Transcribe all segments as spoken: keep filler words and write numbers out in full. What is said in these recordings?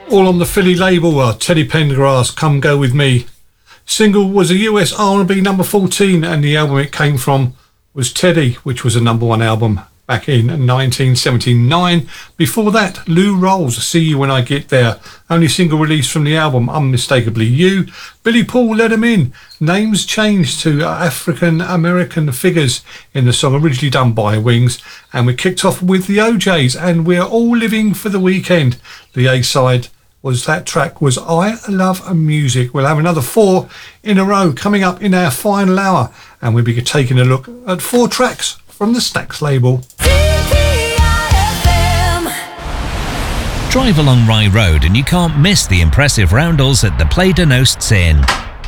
all on the Philly label, uh, Teddy Pendergrass, Come Go With Me. Single was a U S R and B number fourteen, and the album it came from was Teddy, which was a number one album back in nineteen seventy-nine. Before that, Lou Rawls, See You When I Get There, only single released from the album Unmistakably You. Billy Paul, Let 'Em In. Names changed to African American figures in the song, originally done by Wings. And we kicked off with the O Js and We're All Living for the Weekend. The A-side was that track was I Love Music. We'll have another four in a row coming up in our final hour, and we'll be taking a look at four tracks from the Stax label. Drive along Rye Road and you can't miss the impressive roundels at the Play de Nosts Inn.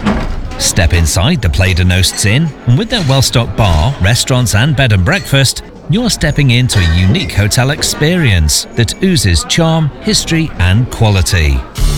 Step inside the Play de Nosts Inn, and with their well-stocked bar, restaurants and bed and breakfast, you're stepping into a unique hotel experience that oozes charm, history and quality.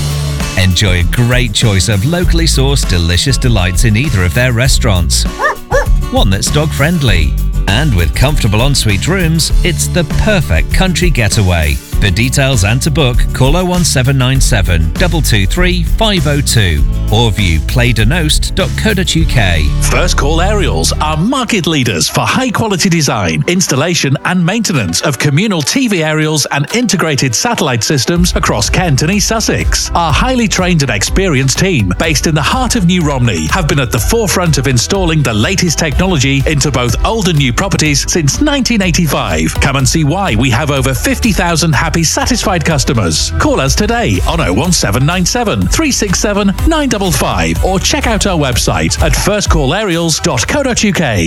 Enjoy a great choice of locally sourced delicious delights in either of their restaurants. One that's dog-friendly. And with comfortable ensuite rooms, it's the perfect country getaway. For details and to book, call oh one seven nine seven, two two three, five oh two or view play de nost dot co dot uk. First Call Aerials are market leaders for high-quality design, installation and maintenance of communal T V aerials and integrated satellite systems across Kent and East Sussex. Our highly trained and experienced team, based in the heart of New Romney, have been at the forefront of installing the latest technology into both old and new properties since nineteen eighty-five. Come and see why we have over fifty thousand happy, satisfied customers. Call us today on oh one seven nine seven, three six seven, nine five five or check out our website at first call aerials dot co dot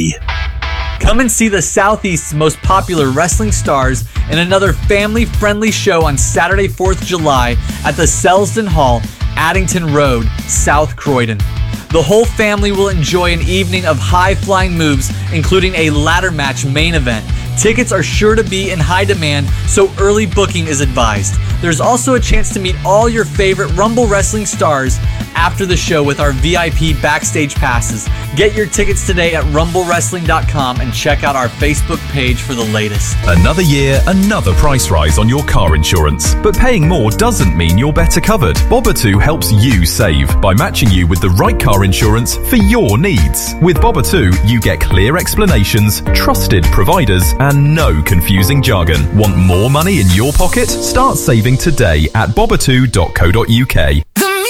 uk. Come and see the Southeast's most popular wrestling stars in another family-friendly show on Saturday, fourth of July at the Selsdon Hall, Addington Road, South Croydon. The whole family will enjoy an evening of high-flying moves, including a ladder match main event. Tickets are sure to be in high demand, so early booking is advised. There's also a chance to meet all your favorite Rumble Wrestling stars after the show with our V I P backstage passes. Get your tickets today at rumble wrestling dot com and check out our Facebook page for the latest. Another year, another price rise on your car insurance. But paying more doesn't mean you're better covered. Bobatoo helps you save by matching you with the right car insurance for your needs. With Bobatoo, you get clear explanations, trusted providers, and no confusing jargon. Want more money in your pocket? Start saving today at bobatoo dot co dot uk.